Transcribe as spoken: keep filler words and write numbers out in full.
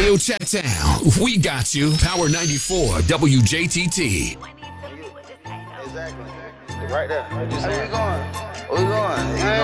Yo, Chat-Town, we got you. Power ninety-four, W J T T. Exactly. Right there. Where we going? Where we going?